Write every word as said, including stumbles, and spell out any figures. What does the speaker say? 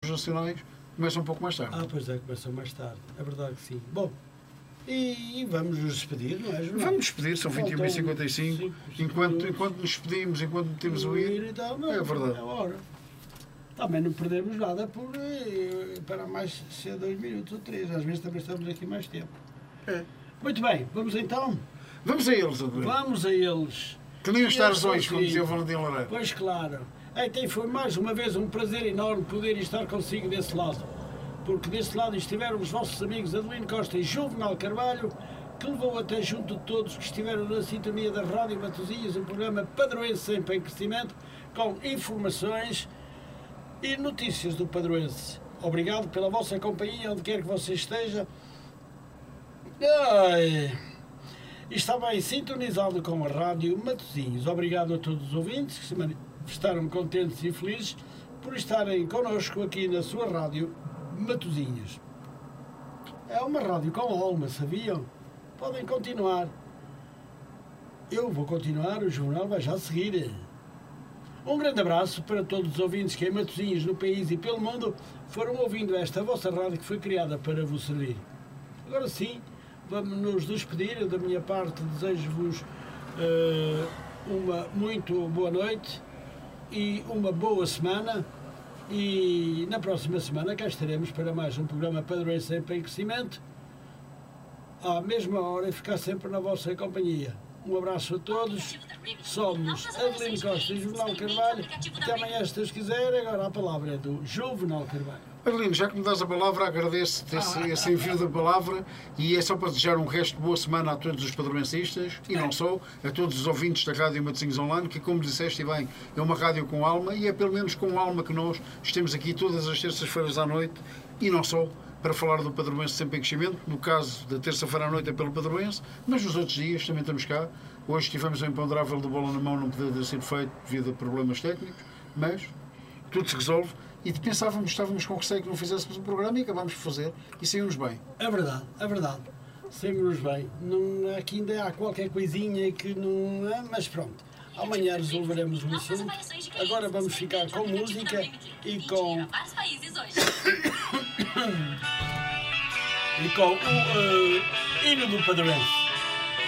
equipes nacionais começam um pouco mais tarde. Ah, pois é, começam mais tarde. É verdade que sim. Bom, e, e vamos nos despedir, não é, João? Vamos despedir, são vinte e uma e cinquenta e cinco. Enquanto, enquanto nos despedimos, enquanto metemos o ir, e tal, não, é verdade. É a hora. Também não perdemos nada por eh, para mais ser dois minutos ou três. Às vezes também estamos aqui mais tempo. É. Muito bem, vamos então? Vamos a eles, Adriano. Vamos a eles. Que nem os E tarzões, eles como são dizia o filhos. Valentim Loureiro. Pois claro. Então foi mais uma vez um prazer enorme poder estar consigo desse lado. Porque desse lado estiveram os vossos amigos Adelino Costa e Juvenal Carvalho, que levou até junto de todos que estiveram na sintonia da Rádio Matosinhos, um programa padroense sempre em crescimento, com informações e notícias do padroense. Obrigado pela vossa companhia, onde quer que você esteja. Ai, está bem sintonizado com a Rádio Matosinhos. Obrigado a todos os ouvintes que se manifestaram contentes e felizes por estarem connosco aqui na sua Rádio Matosinhos. É uma rádio com alma, sabiam? Podem continuar. Eu vou continuar, o jornal vai já seguir. Um grande abraço para todos os ouvintes que em Matosinhos, no país e pelo mundo, foram ouvindo esta vossa rádio que foi criada para vos servir. Agora sim, vamos nos despedir. Da minha parte, desejo-vos uh, uma muito boa noite e uma boa semana. E na próxima semana cá estaremos para mais um programa Padroense sempre em crescimento, à mesma hora, e ficar sempre na vossa companhia. Um abraço a todos. Somos Adelino Costa e Juvenal Carvalho. Até amanhã, se Deus quiser. Agora a palavra é do Juvenal Carvalho. Adelino, já que me dás a palavra, agradeço-te esse, esse envio da palavra, e é só para desejar um resto de boa semana a todos os padroencistas, e não só, a todos os ouvintes da Rádio Matosinhos Online, que, como disseste bem, é uma rádio com alma, e é pelo menos com alma que nós estamos aqui todas as terças-feiras à noite, e não só, para falar do Padroense sempre em crescimento. No caso da terça-feira à noite é pelo Padroense, mas nos outros dias também estamos cá. Hoje tivemos o imponderável de bola na mão, não podia ter sido feito devido a problemas técnicos, mas tudo se resolve. E pensávamos, estávamos com receio que não fizéssemos um programa, e acabámos por fazer, e saímos bem. É verdade, é verdade. Saímos bem. Não, aqui ainda há qualquer coisinha que não é, mas pronto. Amanhã resolveremos o assunto. Agora vamos ficar com música e com... e com o uh, hino do Padroense.